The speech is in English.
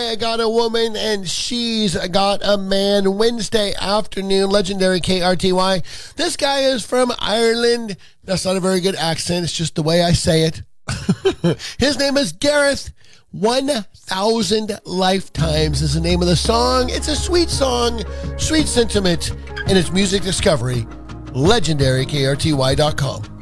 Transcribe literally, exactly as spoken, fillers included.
I got a woman and she's got a man. Wednesday afternoon, legendary K R T Y. This guy is from Ireland. That's not a very good accent. It's just the way I say it. His name is Gareth. one thousand Lifetimes is the name of the song. It's a sweet song, sweet sentiment, and it's music discovery. legendary K R T Y dot com.